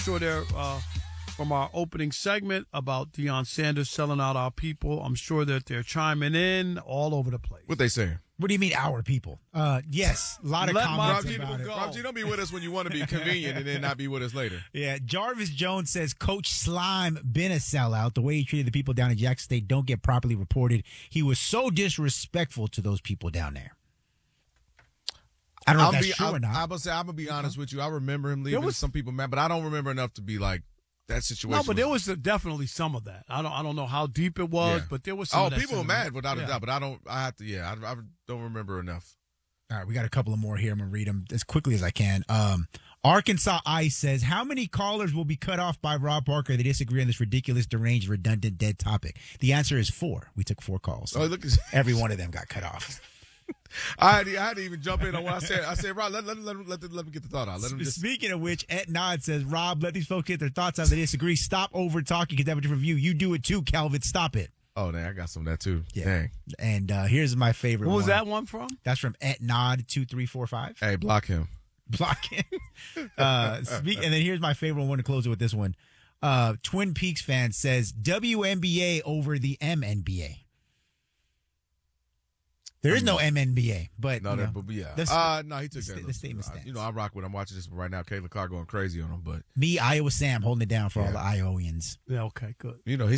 sure they're from our opening segment about Deion Sanders selling out our people. I'm sure that they're chiming in all over the place. What they saying? What do you mean, our people? Yes, a lot of Let comments my about people it. go. Rob G, don't be with us when you want to be convenient and then not be with us later. Yeah, Jarvis Jones says Coach Slime been a sellout. The way he treated the people down in Jackson State don't get properly reported. He was so disrespectful to those people down there. I don't know if that's true or not. I'm gonna be honest with you. I remember him leaving some people mad, but I don't remember enough to be like that situation. No, but there was definitely some of that. I don't know how deep it was, but there was some. Oh, of that people were sentiment. mad without a doubt, but I don't remember enough. All right, we got a couple of more here. I'm going to read them as quickly as I can. Arkansas Ice says, how many callers will be cut off by Rob Parker that disagree on this ridiculous, deranged, redundant, dead topic? The answer is 4. We took 4 calls. Oh, look, every one of them got cut off. I had to even jump in on what I said. I said, Rob, let me get the thought out. Speaking of which, Et Nod says, Rob, let these folks get their thoughts out. They disagree. Stop over talking because they have a different view. You do it too, Calvin. Stop it. Oh, dang, I got some of that too. Yeah. Dang. And here's my favorite one. What was that one from? That's from Et Nod 2345. Hey, block him. Block him. And then here's my favorite one to close it with this one. Twin Peaks fan says WNBA over the MNBA. There is no MNBA, but no, but yeah. No, he took that. The statement stands. I rock with him. I'm watching this right now. Kayla Clark going crazy on him, but me, Iowa Sam, holding it down for all the Iowans. Yeah, okay, good. He